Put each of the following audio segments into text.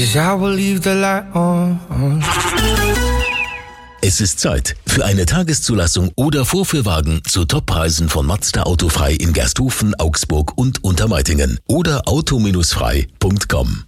'cause I will leave the light on. Es ist Zeit für eine Tageszulassung oder Vorführwagen zu Toppreisen von Mazda Autofrei in Gersthofen, Augsburg und Untermeitingen oder auto-frei.com.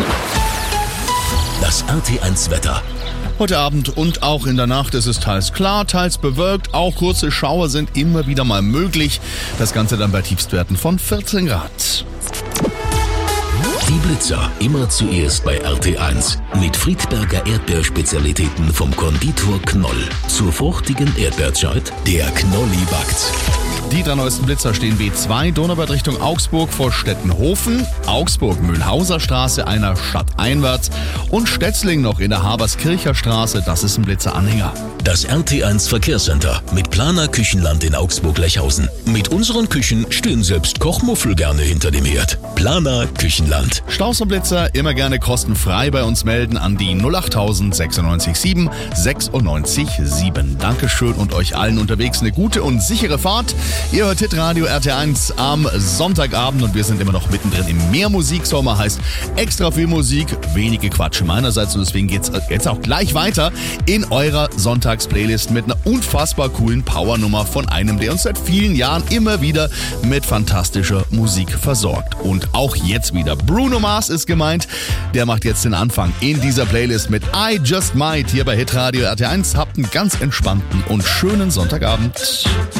Das RT1 Wetter. Heute Abend und auch in der Nacht ist es teils klar, teils bewölkt. Auch kurze Schauer sind immer wieder mal möglich. Das Ganze dann bei Tiefstwerten von 14 Grad. Die Blitzer immer zuerst bei RT1 mit Friedberger Erdbeerspezialitäten vom Konditor Knoll. Zur fruchtigen Erdbeerzeit, der Knolli backt. Die 3 neuesten Blitzer stehen B2, Donauwörth Richtung Augsburg vor Stettenhofen, Augsburg-Mühlhauser Straße einer Stadt einwärts und Stetzling noch in der Haberskircher Straße, das ist ein Blitzeranhänger. Das RT1 Verkehrscenter mit Planer Küchenland in Augsburg-Lechhausen. Mit unseren Küchen stehen selbst Kochmuffel gerne hinter dem Herd. Planer Küchenland. Stausserblitzer immer gerne kostenfrei bei uns melden an die 08000 96 7 96 7. Dankeschön und euch allen unterwegs eine gute und sichere Fahrt. Ihr hört Hitradio RT1 am Sonntagabend und wir sind immer noch mittendrin im Mehrmusiksommer, heißt extra viel Musik, wenige Quatsche meinerseits und deswegen geht's jetzt auch gleich weiter in eurer Sonntagsplaylist mit einer unfassbar coolen Powernummer von einem, der uns seit vielen Jahren immer wieder mit fantastischer Musik versorgt. Und auch jetzt wieder. Bruno Mars ist gemeint, der macht jetzt den Anfang in dieser Playlist mit I Just Might hier bei Hitradio RT1. Habt einen ganz entspannten und schönen Sonntagabend.